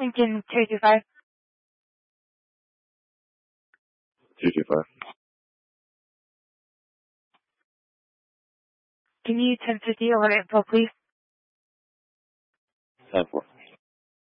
Lincoln 225. 225. Can you 1050 order info, please? 10-4.